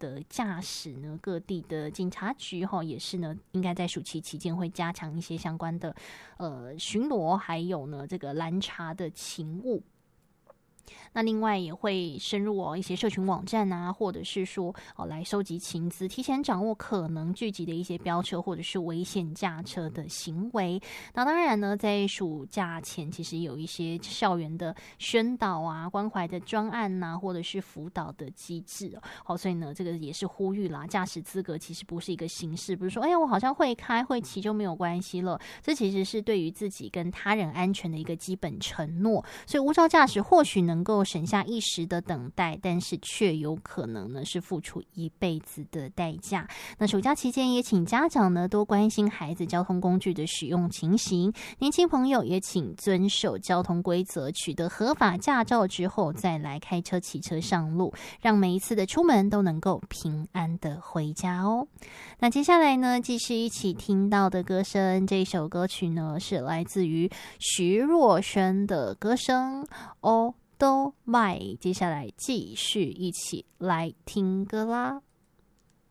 的驾驶呢，各地的警察局也是呢，应该在暑期期间会加强一些相关的巡逻，还有呢这个拦查的勤务。那另外也会深入一些社群网站啊，或者是说来收集情资，提前掌握可能聚集的一些飙车或者是危险驾车的行为。那当然呢，在暑假前其实有一些校园的宣导啊、关怀的专案啊，或者是辅导的机制所以呢，这个也是呼吁啦，驾驶资格其实不是一个形式，不是说我好像会开会骑就没有关系了，这其实是对于自己跟他人安全的一个基本承诺。所以无照驾驶或许能够省下一时的等待，但是却有可能呢是付出一辈子的代价。那暑假期间也请家长呢多关心孩子交通工具的使用情形，年轻朋友也请遵守交通规则，取得合法驾照之后再来开车骑车上路，让每一次的出门都能够平安的回家哦。那接下来呢，继续一起听到的歌声，这首歌曲呢是来自于徐若瑄的歌声哦都卖，接下来继续一起来听歌啦。